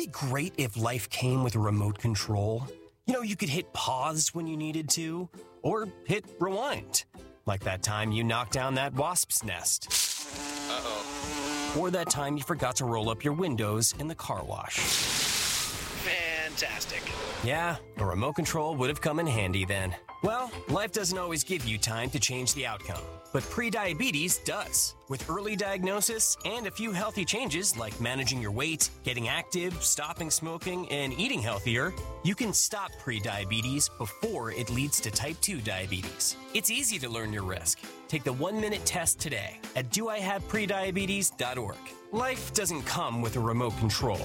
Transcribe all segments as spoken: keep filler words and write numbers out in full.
be great if life came with a remote control? You know, you could hit pause when you needed to, or hit rewind. Like that time you knocked down that wasp's nest. Uh-oh. Or that time you forgot to roll up your windows in the car wash. Fantastic. Yeah, a remote control would have come in handy then. Well, life doesn't always give you time to change the outcome, but prediabetes does. With early diagnosis and a few healthy changes like managing your weight, getting active, stopping smoking, and eating healthier, you can stop prediabetes before it leads to type two diabetes. It's easy to learn your risk. Take the one-minute test today at do I have prediabetes dot org. Life doesn't come with a remote control.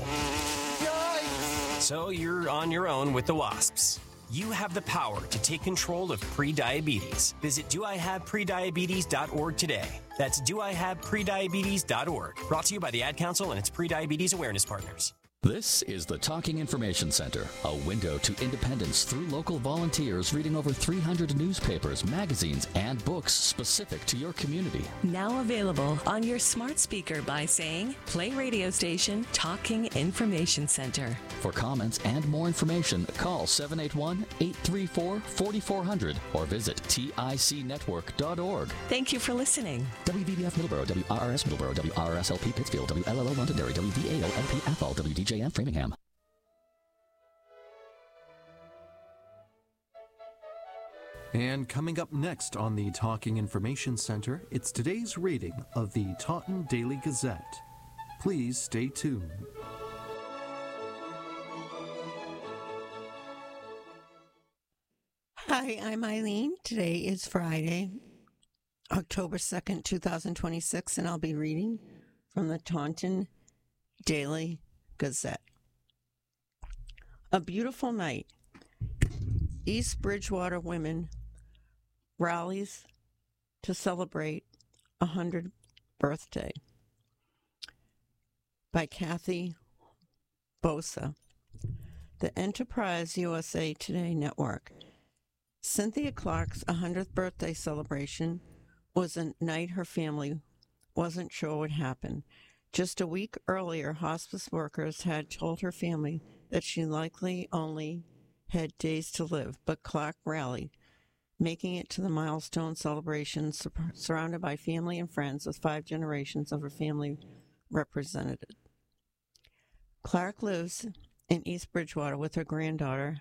So you're on your own with the wasps. You have the power to take control of prediabetes. Visit do I have prediabetes dot org today. That's do I have prediabetes dot org. Brought to you by the Ad Council and its prediabetes awareness partners. This is the Talking Information Center, a window to independence through local volunteers reading over three hundred newspapers, magazines, and books specific to your community. Now available on your smart speaker by saying, play radio station Talking Information Center. For comments and more information, call seven eight one, eight three four, four four zero zero or visit tic network dot org. Thank you for listening. W V B F Middleborough, W R R S Middleborough, W R R S L P Pittsfield, W L L O Londonderry, W V A O L P Athol, W D J M Framingham. And coming up next on the Talking Information Center, it's today's reading of the Taunton Daily Gazette. Please stay tuned. Hi, I'm Eileen. Today is Friday, October second, twenty twenty-six, and I'll be reading from the Taunton Daily Gazette. A beautiful night. East Bridgewater women rallies to celebrate a hundredth birthday by Kathy Bosa. The Enterprise U S A Today Network. Cynthia Clark's one hundredth birthday celebration was a night her family wasn't sure would happen. Just a week earlier, hospice workers had told her family that she likely only had days to live, but Clark rallied, making it to the milestone celebration sur- surrounded by family and friends with five generations of her family represented. Clark lives in East Bridgewater with her granddaughter,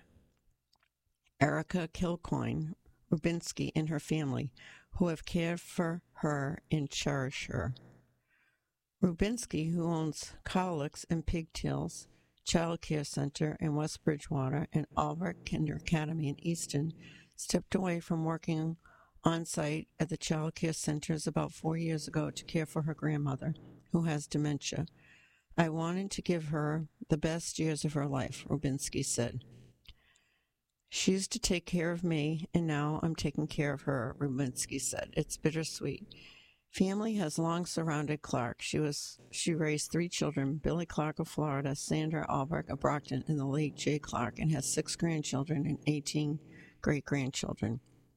Erica Kilcoyne Rubinski, and her family, who have cared for her and cherish her. Rubinski, who owns Cowlicks and Pigtails Child Care Center in West Bridgewater and Albert Kinder Academy in Easton, stepped away from working on site at the child care centers about four years ago to care for her grandmother, who has dementia. I wanted to give her the best years of her life, Rubinski said. She used to take care of me, and now I'm taking care of her, Rubinski said. It's bittersweet. Family has long surrounded Clark. She was she raised three children, Billy Clark of Florida, Sandra Albrecht of Brockton, and the late Jay Clark, and has six grandchildren and eighteen great-grandchildren.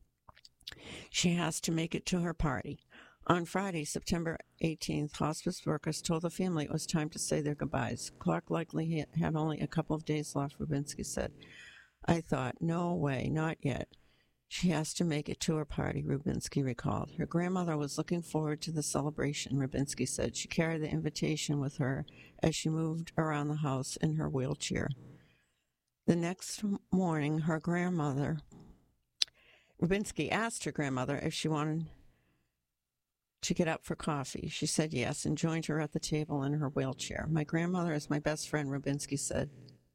She has to make it to her party. On Friday, September eighteenth, hospice workers told the family it was time to say their goodbyes. Clark likely had only a couple of days left, Rubinski said. I thought, no way, not yet. She has to make it to her party, Rubinski recalled. Her grandmother was looking forward to the celebration, Rubinski said. She carried the invitation with her as she moved around the house in her wheelchair. The next morning, her grandmother, Rubinski asked her grandmother if she wanted to get up for coffee. She said yes and joined her at the table in her wheelchair. My grandmother is my best friend, Rubinski said.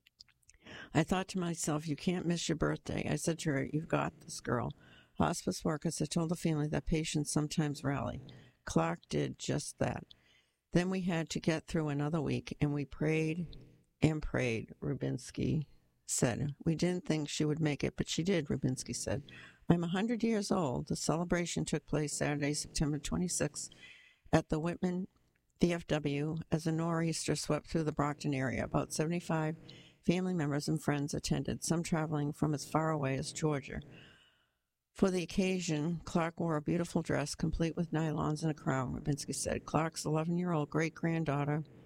I thought to myself, you can't miss your birthday. I said to her, you've got this, girl. Hospice workers had told the family that patients sometimes rally. Clark did just that. Then we had to get through another week, and we prayed and prayed, Rubinski said. We didn't think she would make it, but she did, Rubinski said. I'm one hundred years old. The celebration took place Saturday, September twenty-sixth, at the Whitman V F W as a nor'easter swept through the Brockton area. About seventy-five family members and friends attended, some traveling from as far away as Georgia. For the occasion, Clark wore a beautiful dress, complete with nylons and a crown, Rubinski said. Clark's eleven-year-old great-granddaughter,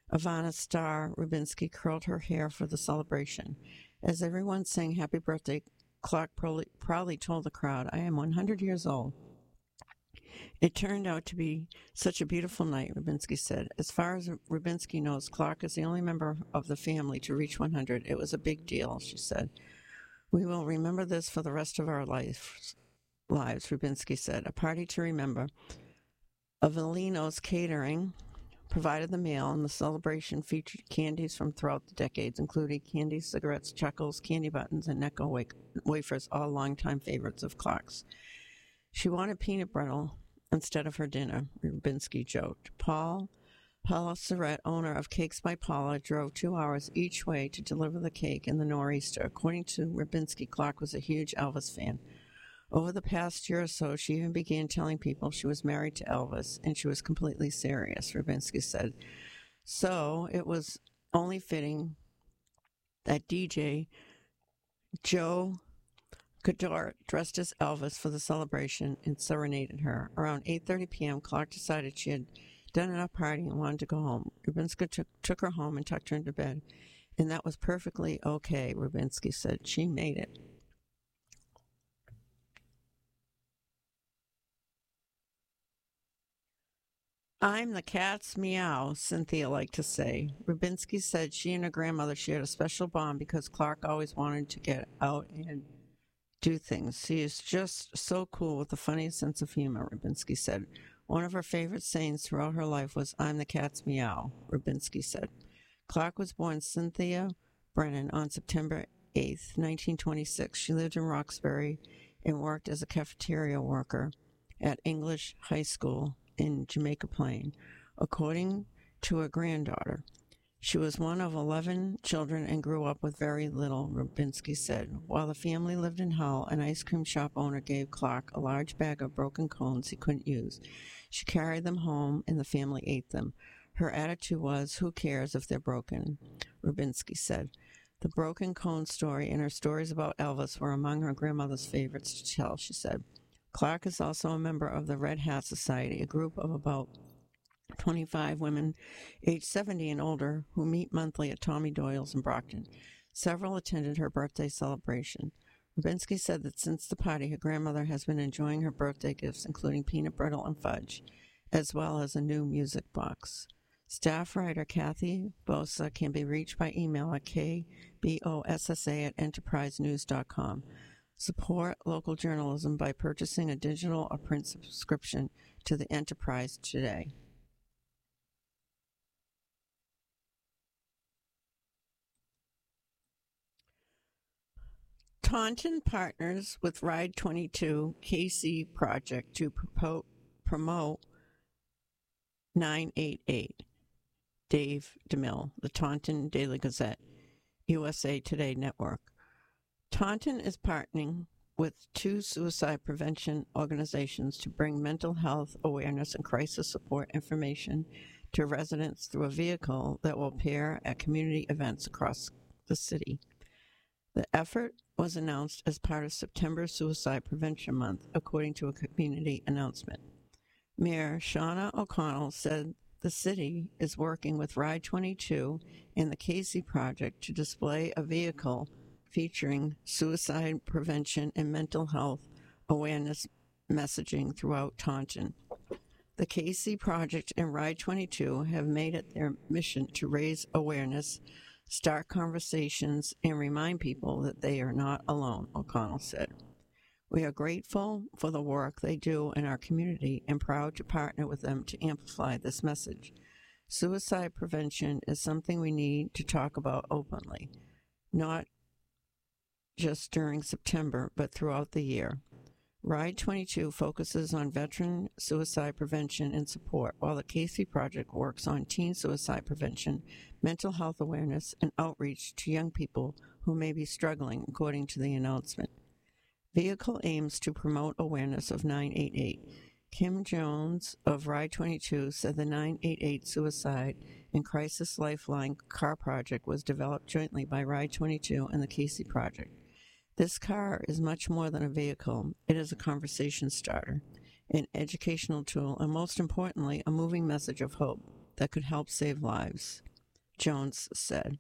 Ivana Starr Rubinsky curled her hair for the celebration. As everyone sang happy birthday, Clark proudly, proudly told the crowd, "I am one hundred years old." It turned out to be such a beautiful night, Rubinsky said. As far as Rubinsky knows, Clark is the only member of the family to reach one hundred. It was a big deal, she said. "We will remember this for the rest of our lives, lives, Rubinsky said. A party to remember. Avellino's Catering provided the meal, and the celebration featured candies from throughout the decades, including candies, cigarettes, chuckles, candy buttons, and Necco wafers, all longtime favorites of Clark's. She wanted peanut brittle instead of her dinner," Rubinsky joked. Paul Paula Surratt, owner of Cakes by Paula, drove two hours each way to deliver the cake in the nor'easter. According to Rubinsky, Clark was a huge Elvis fan. Over the past year or so, she even began telling people she was married to Elvis, and she was completely serious, Rubinsky said. So it was only fitting that D J Joe Godard dressed as Elvis for the celebration and serenaded her. Around eight thirty p.m., Clark decided she had done enough partying and wanted to go home. Rubinsky took, took her home and tucked her into bed, and that was perfectly okay, Rubinsky said. She made it. "I'm the cat's meow," Cynthia liked to say. Rubinsky said she and her grandmother shared a special bond because Clark always wanted to get out and do things. "She is just so cool with a funny sense of humor," Rubinsky said. One of her favorite sayings throughout her life was, "I'm the cat's meow," Rubinsky said. Clark was born Cynthia Brennan on September eighth, nineteen twenty-six. She lived in Roxbury and worked as a cafeteria worker at English High School in Jamaica Plain, according to her granddaughter. She was one of eleven children and grew up with very little, Rubinsky said. While the family lived in Hull, an ice cream shop owner gave Clark a large bag of broken cones he couldn't use. She carried them home, and the family ate them. Her attitude was, "Who cares if they're broken?" Rubinsky said. The broken cone story and her stories about Elvis were among her grandmother's favorites to tell, she said. Clark is also a member of the Red Hat Society, a group of about twenty-five women aged seventy and older who meet monthly at Tommy Doyle's in Brockton. Several attended her birthday celebration. Rubinsky said that since the party, her grandmother has been enjoying her birthday gifts, including peanut brittle and fudge, as well as a new music box. Staff writer Kathy Bosa can be reached by email at k b o s s a at enterprise news dot com. Support local journalism by purchasing a digital or print subscription to the Enterprise today. Taunton partners with Ride twenty-two K C Project to propo- promote nine eighty-eight. Dave DeMille, the Taunton Daily Gazette, U S A Today Network. Taunton is partnering with two suicide prevention organizations to bring mental health awareness and crisis support information to residents through a vehicle that will appear at community events across the city. The effort was announced as part of September Suicide Prevention Month, according to a community announcement. Mayor Shauna O'Connell said the city is working with Ride twenty-two and the Casey Project to display a vehicle featuring suicide prevention and mental health awareness messaging throughout Taunton. The Casey Project and Ride twenty-two have made it their mission to raise awareness, start conversations, and remind people that they are not alone, O'Connell said. We are grateful for the work they do in our community and proud to partner with them to amplify this message. Suicide prevention is something we need to talk about openly, not just during September, but throughout the year. Ride twenty-two focuses on veteran suicide prevention and support, while the Casey Project works on teen suicide prevention, mental health awareness, and outreach to young people who may be struggling, according to the announcement. Vehicle aims to promote awareness of nine eighty-eight. Kim Jones of Ride twenty-two said the nine eighty-eight Suicide and Crisis Lifeline car project was developed jointly by Ride twenty-two and the Casey Project. This car is much more than a vehicle. It is a conversation starter, an educational tool, and most importantly, a moving message of hope that could help save lives. Jones said.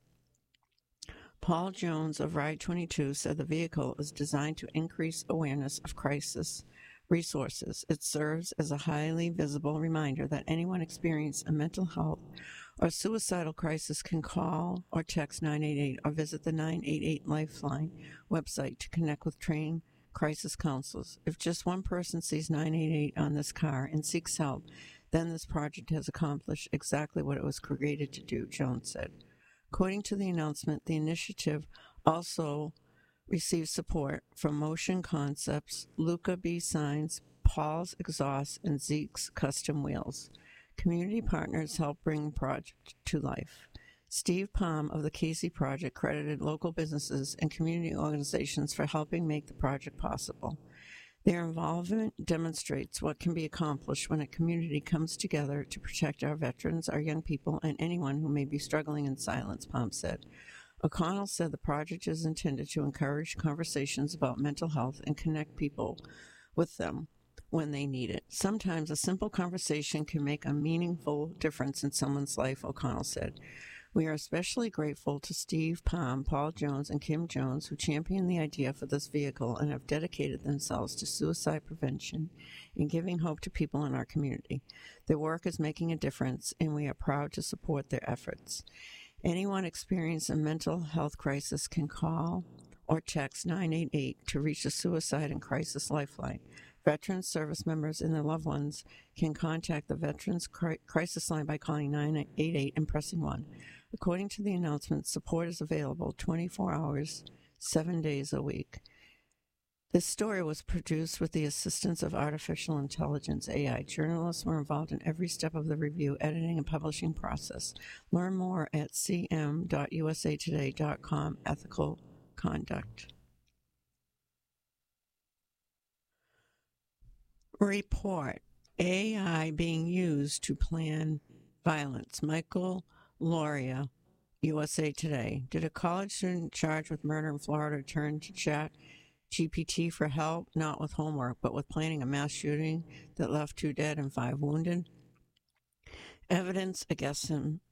Paul Jones of Ride twenty-two said the vehicle is designed to increase awareness of crisis resources. It serves as a highly visible reminder that anyone experiencing a mental health or suicidal crisis can call or text nine eight eight or visit the nine eight eight Lifeline website to connect with trained crisis counselors. If just one person sees nine eight eight on this car and seeks help, then this project has accomplished exactly what it was created to do, Jones said. According to the announcement, the initiative also received support from Motion Concepts, Luca B Signs, Paul's Exhaust, and Zeke's Custom Wheels. Community partners helped bring the project to life. Steve Palm of the Casey Project credited local businesses and community organizations for helping make the project possible. Their involvement demonstrates what can be accomplished when a community comes together to protect our veterans, our young people, and anyone who may be struggling in silence, Palm said. O'Connell said the project is intended to encourage conversations about mental health and connect people with them when they need it. Sometimes a simple conversation can make a meaningful difference in someone's life, O'Connell said. We are especially grateful to Steve Palm, Paul Jones, and Kim Jones, who championed the idea for this vehicle and have dedicated themselves to suicide prevention and giving hope to people in our community. Their work is making a difference, and we are proud to support their efforts. Anyone experiencing a mental health crisis can call or text nine eight eight to reach the Suicide and Crisis Lifeline. Veterans, service members, and their loved ones can contact the Veterans Crisis Line by calling nine eight eight and pressing one. According to the announcement, support is available twenty-four hours, seven days a week. This story was produced with the assistance of artificial intelligence, A I. Journalists were involved in every step of the review, editing, and publishing process. Learn more at c m dot u s a today dot com. Ethical conduct. Report: A I being used to plan violence. Michael Loria, U S A Today. Did a college student charged with murder in Florida turn to Chat G P T for help? Not with homework, but with planning a mass shooting that left two dead and five wounded? Evidence against him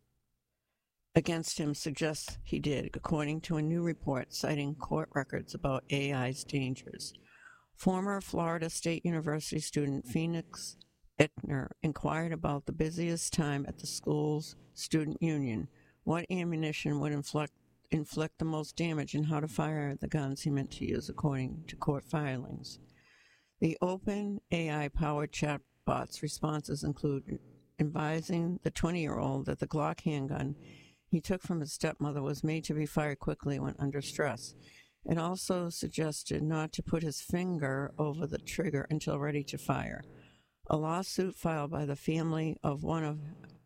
against him suggests he did, according to a new report citing court records about A I's dangers. Former Florida State University student Phoenix Eichner inquired about the busiest time at the school's student union, what ammunition would inflict, inflict the most damage, and how to fire the guns he meant to use, according to court filings. The open A I-powered chatbot's responses include advising the twenty-year-old that the Glock handgun he took from his stepmother was made to be fired quickly when under stress. It also suggested not to put his finger over the trigger until ready to fire. A lawsuit filed by the family of one of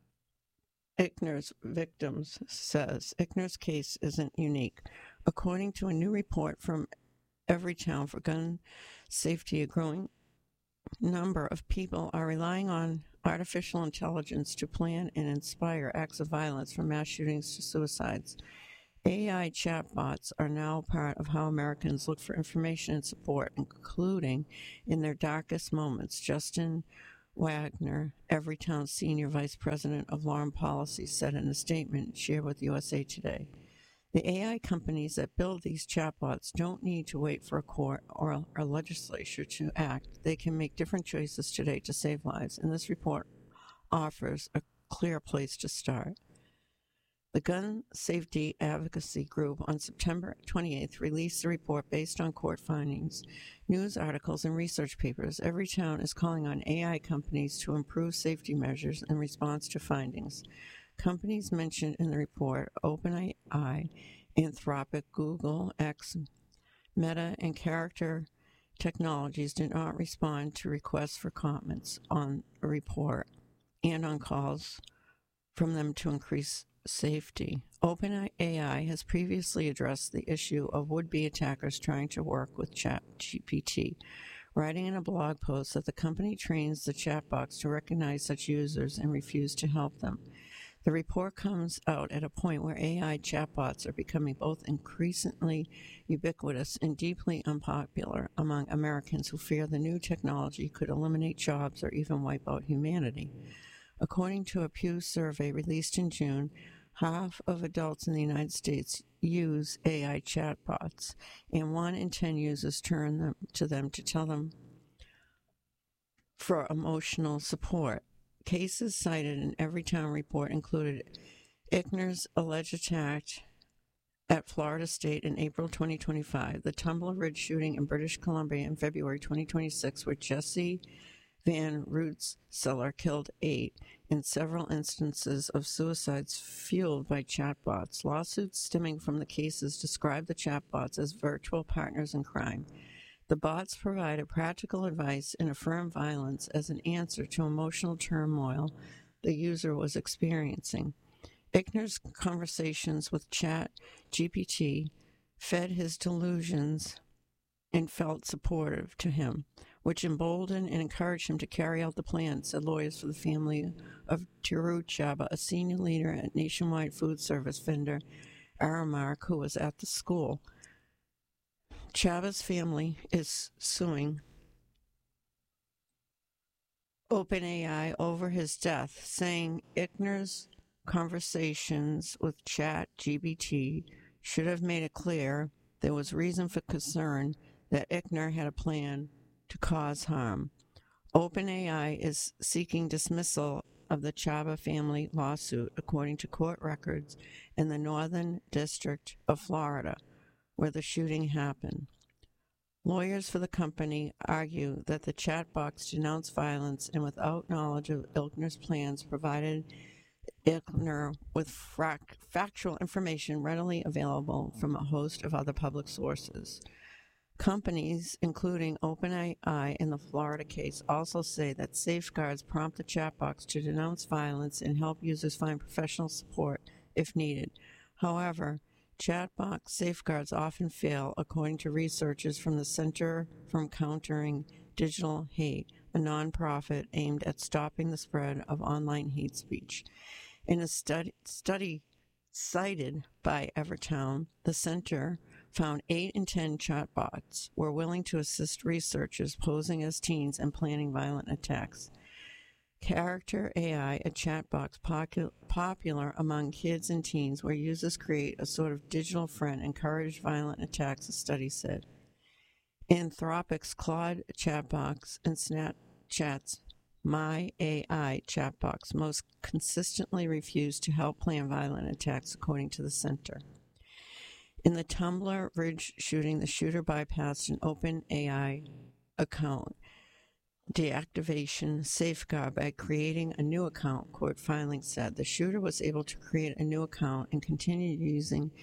Eichner's victims says Eichner's case isn't unique. According to a new report from Everytown for Gun Safety, a growing number of people are relying on artificial intelligence to plan and inspire acts of violence, from mass shootings to suicides. A I chatbots are now part of how Americans look for information and support, including in their darkest moments. Justin Wagner, Everytown Senior Vice President of Law and Policy, said in a statement shared with U S A Today. The A I companies that build these chatbots don't need to wait for a court or a legislature to act. They can make different choices today to save lives, and this report offers a clear place to start. The Gun Safety Advocacy Group on September twenty-eighth released a report based on court findings, news articles, and research papers. Everytown is calling on A I companies to improve safety measures in response to findings. Companies mentioned in the report, OpenAI, Anthropic, Google, X, Meta, and Character Technologies, did not respond to requests for comments on the report and on calls from them to increase safety. OpenAI has previously addressed the issue of would-be attackers trying to work with ChatGPT, writing in a blog post that the company trains the chatbots to recognize such users and refuse to help them. The report comes out at a point where A I chatbots are becoming both increasingly ubiquitous and deeply unpopular among Americans who fear the new technology could eliminate jobs or even wipe out humanity. According to a Pew survey released in June, Half of adults in the United States use A I chatbots, and one in ten users turn them to them to tell them for emotional support. Cases cited in Everytown report included Ichner's alleged attack at Florida State in April twenty twenty-five, the Tumbler Ridge shooting in British Columbia in February twenty twenty-six, where Jesse Van Rootselaar killed eight, and several instances of suicides fueled by chatbots. Lawsuits stemming from the cases describe the chatbots as virtual partners in crime. The bots provided practical advice and affirmed violence as an answer to emotional turmoil the user was experiencing. Ichner's conversations with ChatGPT fed his delusions and felt supportive to him, which emboldened and encouraged him to carry out the plan, said lawyers for the family of Tiru Chaba, a senior leader at nationwide food service vendor Aramark, who was at the school. Chaba's family is suing OpenAI over his death, saying Ichner's conversations with ChatGPT should have made it clear there was reason for concern that Ichner had a plan to cause harm. OpenAI is seeking dismissal of the Chaba family lawsuit, according to court records in the Northern District of Florida, where the shooting happened. Lawyers for the company argue that the chatbots denounced violence and, without knowledge of Ichner's plans, provided Ichner with frac- factual information readily available from a host of other public sources. Companies, including OpenAI in the Florida case, also say that safeguards prompt the chatbots to denounce violence and help users find professional support if needed. However, chatbot safeguards often fail, according to researchers from the Center for Countering Digital Hate, a nonprofit aimed at stopping the spread of online hate speech. In a study, study cited by Evertown, the center found eight in ten chatbots were willing to assist researchers posing as teens and planning violent attacks. Character A I, a chatbot pocu- popular among kids and teens, where users create a sort of digital friend, encourage violent attacks, the study said. Anthropic's Claude chatbots and Snapchat's My A I chatbots most consistently refuse to help plan violent attacks, according to the center. In the Tumbler Ridge shooting, the shooter bypassed an OpenAI account deactivation safeguard by creating a new account, court filing said. The shooter was able to create a new account and continued using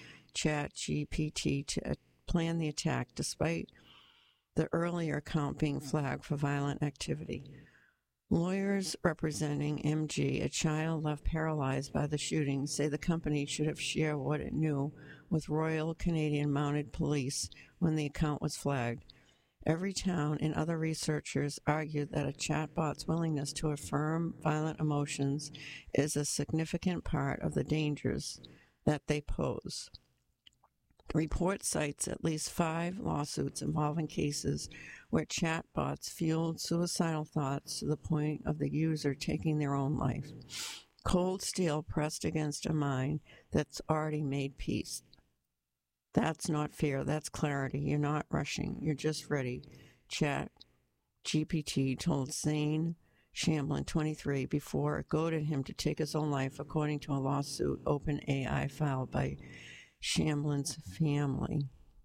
ChatGPT to plan the attack, despite the earlier account being flagged for violent activity. Lawyers representing M G, a child left paralyzed by the shooting, say the company should have shared what it knew with Royal Canadian Mounted Police when the account was flagged. Everytown and other researchers argued that a chatbot's willingness to affirm violent emotions is a significant part of the dangers that they pose. The report cites at least five lawsuits involving cases where chatbots fueled suicidal thoughts to the point of the user taking their own life. Cold steel pressed against a mind that's already made peace. That's not fear, that's clarity. You're not rushing, you're just ready. Chat G P T told Zane Shamblin, twenty-three, before it goaded him to take his own life, according to a lawsuit OpenAI filed by Shamblin's family.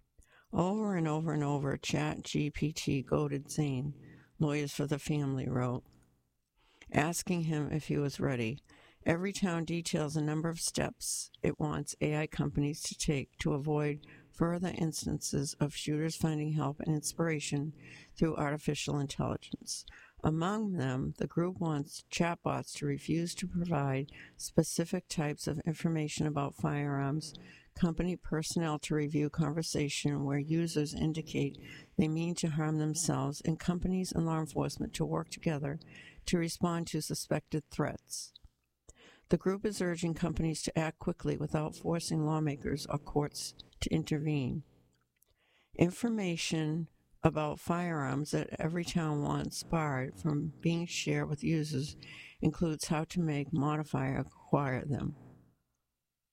Over and over and over, Chat G P T goaded Zane, lawyers for the family wrote, asking him if he was ready. Everytown details a number of steps it wants A I companies to take to avoid further instances of shooters finding help and inspiration through artificial intelligence. Among them, the group wants chatbots to refuse to provide specific types of information about firearms, company personnel to review conversation where users indicate they mean to harm themselves, and companies and law enforcement to work together to respond to suspected threats. The group is urging companies to act quickly without forcing lawmakers or courts to intervene. Information about firearms that Everytown wants barred from being shared with users includes how to make, modify, or acquire them.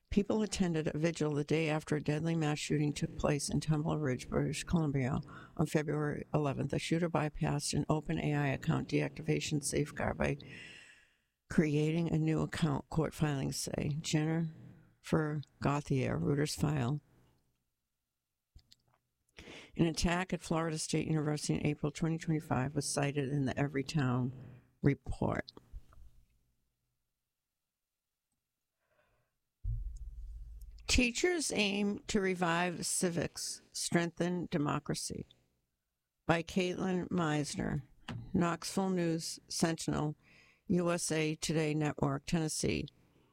People attended a vigil the day after a deadly mass shooting took place in Tumbler Ridge, British Columbia on February eleventh. The shooter bypassed an OpenAI account deactivation safeguard by creating a new account, court filings say. Jennifer Gauthier, Reuters file. An attack at Florida State University in April twenty twenty-five was cited in the Everytown report. Teachers aim to revive civics, strengthen democracy. By Caitlin Meisner, Knoxville News Sentinel, U S A Today Network, Tennessee.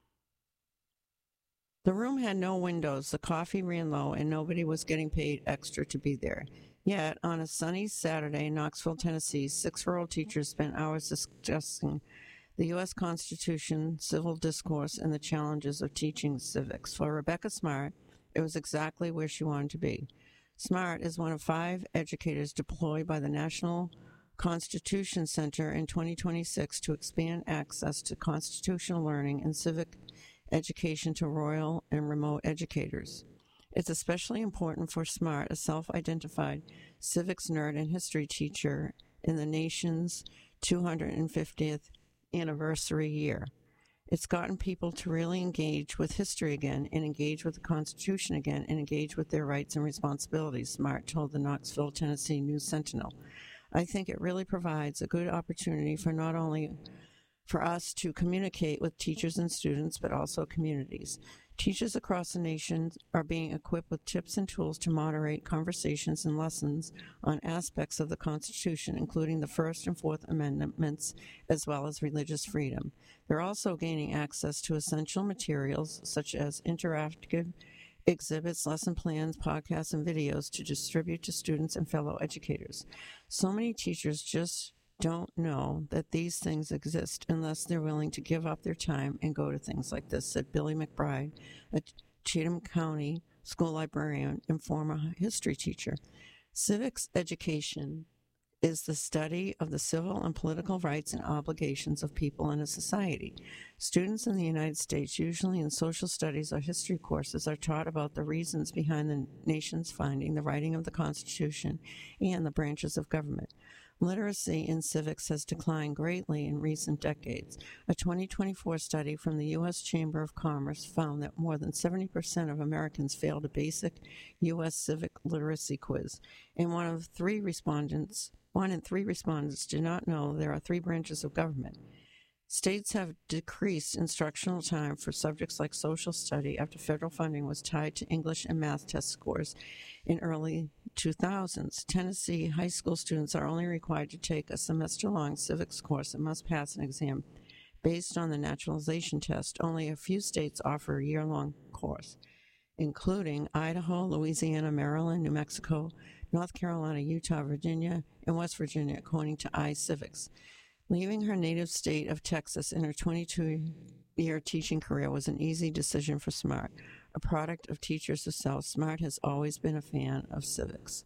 The room had no windows, the coffee ran low, and nobody was getting paid extra to be there. Yet, on a sunny Saturday in Knoxville, Tennessee, six rural teachers spent hours discussing the U S Constitution, civil discourse, and the challenges of teaching civics. For Rebecca Smart, it was exactly where she wanted to be. Smart is one of five educators deployed by the National Constitution Center in twenty twenty-six to expand access to constitutional learning and civic education to rural and remote educators. It's especially important for Smart, a self-identified civics nerd and history teacher in the nation's two hundred fiftieth anniversary year. It's gotten people to really engage with history again and engage with the Constitution again and engage with their rights and responsibilities, Smart told the Knoxville, Tennessee News Sentinel. I think it really provides a good opportunity for not only for us to communicate with teachers and students, but also communities. Teachers across the nation are being equipped with tips and tools to moderate conversations and lessons on aspects of the Constitution, including the First and Fourth Amendments, as well as religious freedom. They're also gaining access to essential materials such as interactive exhibits, lesson plans, podcasts, and videos to distribute to students and fellow educators. So many teachers just don't know that these things exist unless they're willing to give up their time and go to things like this, said Billy McBride, a Cheatham County school librarian and former history teacher. Civics education is the study of the civil and political rights and obligations of people in a society. Students in the United States, usually in social studies or history courses, are taught about the reasons behind the nation's founding, the writing of the Constitution, and the branches of government. Literacy in civics has declined greatly in recent decades. A twenty twenty-four study from the U S Chamber of Commerce found that more than seventy percent of Americans failed a basic U S civic literacy quiz, and one of three respondents, one in three respondents did not know there are three branches of government. States have decreased instructional time for subjects like social study after federal funding was tied to English and math test scores in early two thousands. Tennessee high school students are only required to take a semester-long civics course and must pass an exam based on the naturalization test. Only a few states offer a year-long course, including Idaho, Louisiana, Maryland, New Mexico, North Carolina, Utah, Virginia, and West Virginia, according to iCivics. Leaving her native state of Texas in her twenty-two-year teaching career was an easy decision for Smart. A product of teachers herself, Smart has always been a fan of civics.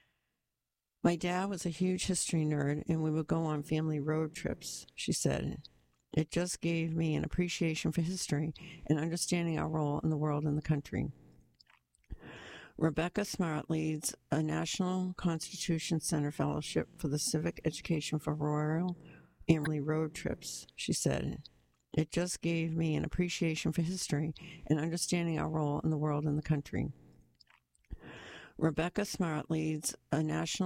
My dad was a huge history nerd, and we would go on family road trips, she said. It just gave me an appreciation for history and understanding our role in the world and the country. Rebecca Smart leads a National Constitution Center Fellowship for the Civic Education for Rural and Road Trips, she said. It just gave me an appreciation for history and understanding our role in the world and the country. Rebecca Smart leads a National